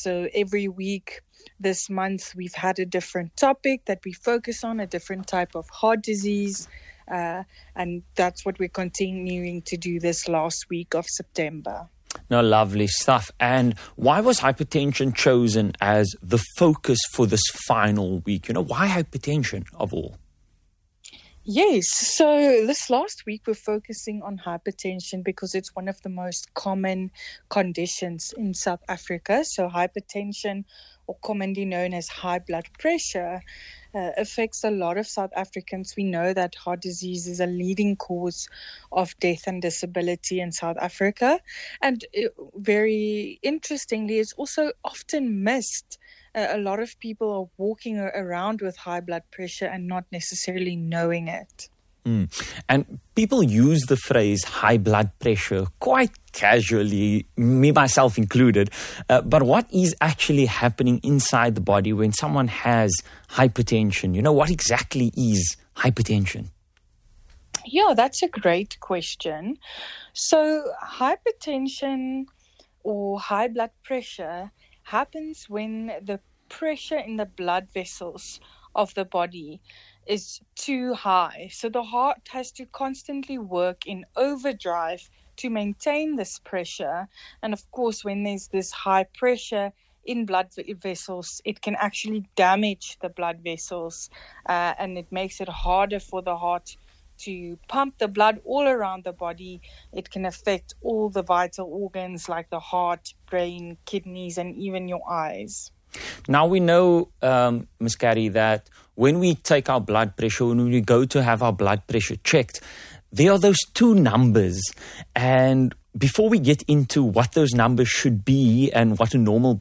So every week this month, we've had a different topic that we focus on, a different type of heart disease. And that's what we're continuing to do this last week of September. No, lovely stuff. And why was hypertension chosen as the focus for this final week? Why hypertension of all? Yes, so this last week we're focusing on hypertension because it's one of the most common conditions in South Africa. So hypertension, or commonly known as high blood pressure, affects a lot of South Africans. We know that heart disease is a leading cause of death and disability in South Africa. And very interestingly, it's also often missed. A lot of people are walking around with high blood pressure and not necessarily knowing it. And people use the phrase high blood pressure quite casually, me myself included. But what is actually happening inside the body when someone has hypertension? What exactly is hypertension? Yeah, that's a great question. So hypertension or high blood pressure happens when the pressure in the blood vessels of the body is too high. So the heart has to constantly work in overdrive to maintain this pressure. And of course, when there's this high pressure in blood vessels, it can actually damage the blood vessels, and it makes it harder for the heart to pump the blood all around the body. It can affect all the vital organs like the heart, brain, kidneys, and even your eyes. Now we know, Ms. Carrie, that when we take our blood pressure, when we go to have our blood pressure checked, there are those two numbers. And before we get into what those numbers should be and what the normal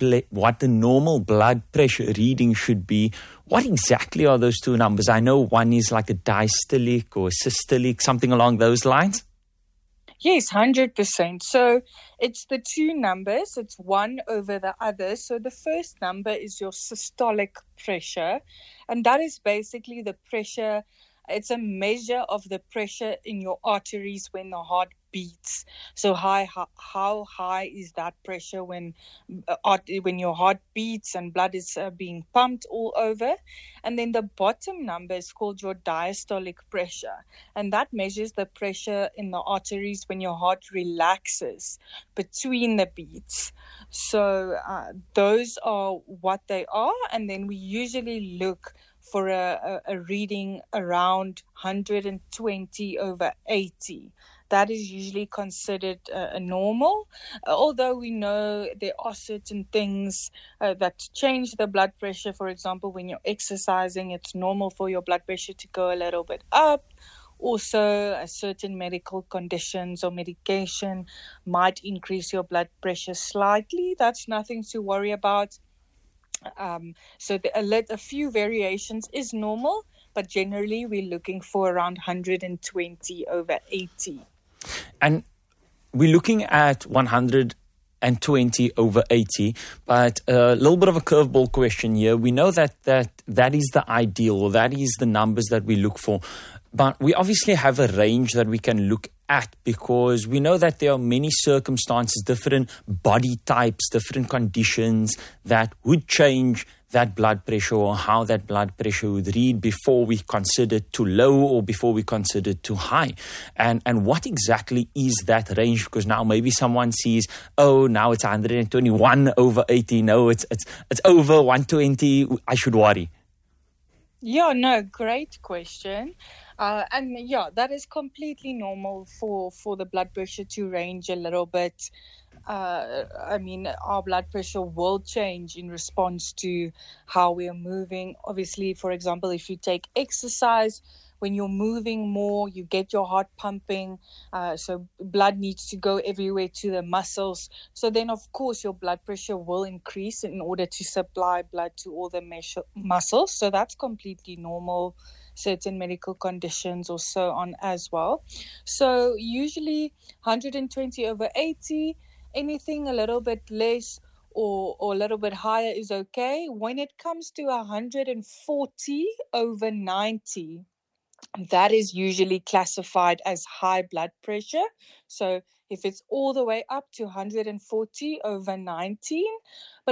blood pressure reading should be, what exactly are those two numbers? I know one is like a diastolic or systolic, something along those lines. Yes, 100%. So it's the two numbers. It's one over the other. So the first number is your systolic pressure. And that is basically the pressure. It's a measure of the pressure in your arteries when the heart beats. So how high is that pressure when your heart beats and blood is being pumped all over? And then the bottom number is called your diastolic pressure. And that measures the pressure in the arteries when your heart relaxes between the beats. So those are what they are. And then we usually look for a reading around 120/80. That is usually considered normal, although we know there are certain things that change the blood pressure. For example, when you're exercising, it's normal for your blood pressure to go a little bit up. Also, certain medical conditions or medication might increase your blood pressure slightly. That's nothing to worry about. So a few variations is normal, but generally we're looking for around 120/80. And we're looking at 120/80, but a little bit of a curveball question here. We know that is the ideal, or that is the numbers that we look for. But we obviously have a range that we can look at because we know that there are many circumstances, different body types, different conditions that would change that blood pressure or how that blood pressure would read before we consider too low or before we consider too high. And what exactly is that range? Because now maybe someone sees, oh, now it's 121/80. No, it's over 120. I should worry. Yeah, no, great question. And yeah, that is completely normal for the blood pressure to range a little bit. I mean, our blood pressure will change in response to how we are moving. Obviously, for example, if you take exercise, when you're moving more, you get your heart pumping. So blood needs to go everywhere to the muscles. So then, of course, your blood pressure will increase in order to supply blood to all the muscles. So that's completely normal. Certain medical conditions or so on as well. So usually 120/80, anything a little bit less or a little bit higher is okay. When it comes to 140/90, that is usually classified as high blood pressure. So if it's all the way up to 140/19, but